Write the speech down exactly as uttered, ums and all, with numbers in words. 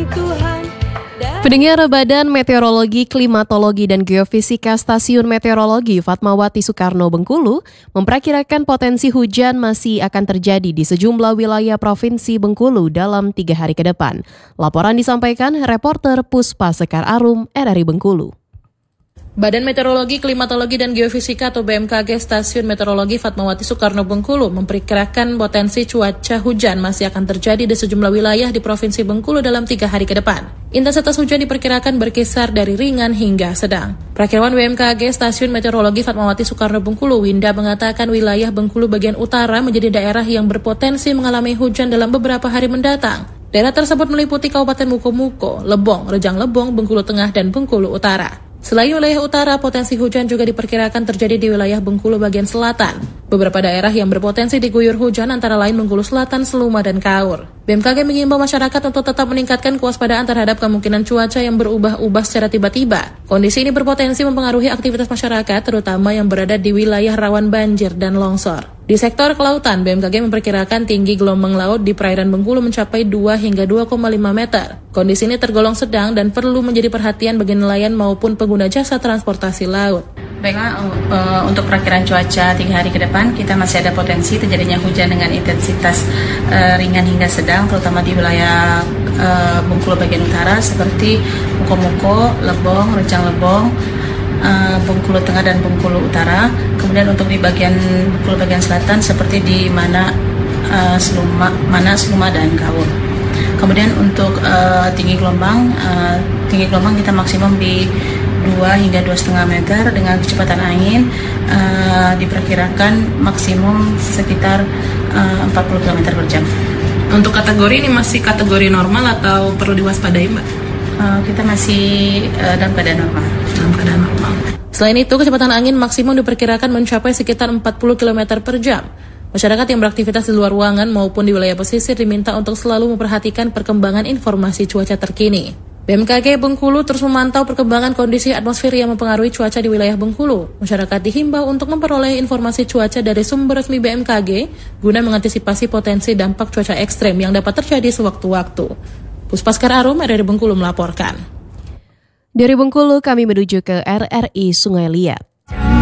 Tuhan. Pendengar Badan Meteorologi, Klimatologi, dan Geofisika Stasiun Meteorologi Fatmawati Soekarno Bengkulu memperkirakan potensi hujan masih akan terjadi di sejumlah wilayah Provinsi Bengkulu dalam tiga hari ke depan. Laporan disampaikan reporter Puspa Sekar Arum, R R I Bengkulu. Badan Meteorologi, Klimatologi, dan Geofisika atau B M K G Stasiun Meteorologi Fatmawati Soekarno Bengkulu memperkirakan potensi cuaca hujan masih akan terjadi di sejumlah wilayah di Provinsi Bengkulu dalam tiga hari ke depan. Intensitas hujan diperkirakan berkisar dari ringan hingga sedang. Perakiraan B M K G Stasiun Meteorologi Fatmawati Soekarno Bengkulu, Winda, mengatakan wilayah Bengkulu bagian utara menjadi daerah yang berpotensi mengalami hujan dalam beberapa hari mendatang. Daerah tersebut meliputi Kabupaten Mukomuko, Lebong, Rejang Lebong, Bengkulu Tengah, dan Bengkulu Utara. Selain wilayah utara, potensi hujan juga diperkirakan terjadi di wilayah Bengkulu bagian selatan. Beberapa daerah yang berpotensi diguyur hujan antara lain Bengkulu Selatan, Seluma, dan Kaur. B M K G mengimbau masyarakat untuk tetap meningkatkan kewaspadaan terhadap kemungkinan cuaca yang berubah-ubah secara tiba-tiba. Kondisi ini berpotensi mempengaruhi aktivitas masyarakat, terutama yang berada di wilayah rawan banjir dan longsor. Di sektor kelautan, B M K G memperkirakan tinggi gelombang laut di perairan Bengkulu mencapai dua hingga dua koma lima meter. Kondisi ini tergolong sedang dan perlu menjadi perhatian bagi nelayan maupun pengguna jasa transportasi laut. Baiklah, uh, untuk perakiraan cuaca tiga hari ke depan, kita masih ada potensi terjadinya hujan dengan intensitas uh, ringan hingga sedang, terutama di wilayah uh, Bengkulu bagian utara seperti Mukomuko, Lebong, Rejang Lebong, uh, Bengkulu Tengah, dan Bengkulu Utara. Kemudian untuk di bagian Bengkulu bagian selatan seperti di mana uh, Seluma, mana Seluma dan Kaur. Kemudian untuk uh, tinggi gelombang, uh, tinggi gelombang kita maksimum di dua hingga dua koma lima meter dengan kecepatan angin uh, diperkirakan maksimum sekitar uh, empat puluh kilometer per jam. Untuk kategori ini masih kategori normal atau perlu diwaspadai, Mbak? Uh, kita masih uh, dalam keadaan normal. Dalam keadaan normal. Selain itu, kecepatan angin maksimum diperkirakan mencapai sekitar empat puluh kilometer per jam. Masyarakat yang beraktivitas di luar ruangan maupun di wilayah pesisir diminta untuk selalu memperhatikan perkembangan informasi cuaca terkini. B M K G Bengkulu terus memantau perkembangan kondisi atmosfer yang mempengaruhi cuaca di wilayah Bengkulu. Masyarakat dihimbau untuk memperoleh informasi cuaca dari sumber resmi B M K G guna mengantisipasi potensi dampak cuaca ekstrem yang dapat terjadi sewaktu-waktu. Puspa Sekar Arum, R R I Bengkulu melaporkan. Dari Bengkulu kami menuju ke R R I Sungai Liat.